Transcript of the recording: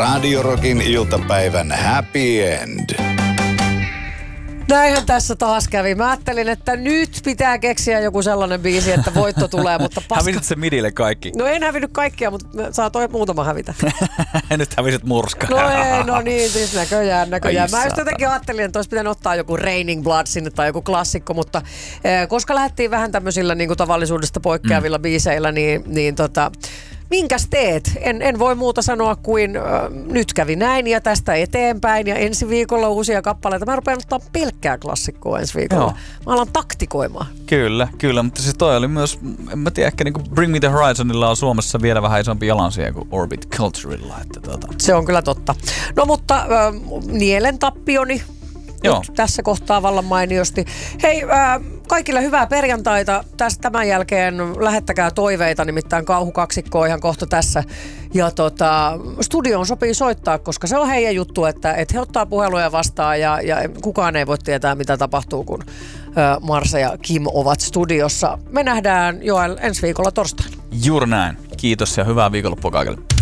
Radio Rockin iltapäivän happy end. Näinhän tässä taas kävi. Mä ajattelin, että nyt pitää keksiä joku sellainen biisi, että voitto tulee, mutta paska. Hävisit se midille kaikki? No en hävinnyt kaikkia, mutta saatoin muutama hävitä. Nyt hävisit murska. No ei, no niin, siis näköjään. Ai Mä just jotenkin ajattelin, että olisi pitänyt ottaa joku Raining Blood sinne tai joku klassikko, mutta koska lähdettiin vähän tämmöisillä niin kuin tavallisuudesta poikkeavilla biiseillä, niin minkäs teet? En voi muuta sanoa kuin nyt kävi näin ja tästä eteenpäin ja ensi viikolla uusia kappaleita. Mä rupean ottaa pelkkää klassikkoa ensi viikolla. Joo. Mä alan taktikoimaan. Kyllä, mutta siis toi oli myös, en mä tiedä, ehkä niinku Bring Me The Horizonilla on Suomessa vielä vähän isompi jalansija kuin Orbit Culturella. Se on kyllä totta. No mutta nielen tappioni. Tässä kohtaa vallan mainiosti. Hei, kaikille hyvää perjantaita. Tämän jälkeen lähettäkää toiveita, nimittäin kauhukaksikko on ihan kohta tässä. Ja studioon sopii soittaa, koska se on heidän juttu, että he ottaa puheluja vastaan ja kukaan ei voi tietää, mitä tapahtuu, kun Marsa ja Kim ovat studiossa. Me nähdään Joel ensi viikolla torstaina. Juuri näin. Kiitos ja hyvää viikonloppua kaikille.